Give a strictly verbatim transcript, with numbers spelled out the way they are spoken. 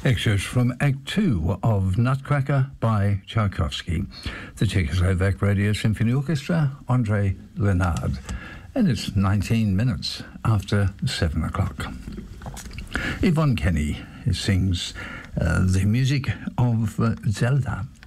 Excerpts from Act Two of Nutcracker by Tchaikovsky. The Czechoslovak Radio Symphony Orchestra, André Lenard. And it's nineteen minutes after seven o'clock. Yvonne Kenny sings uh, the music of uh, Zelda.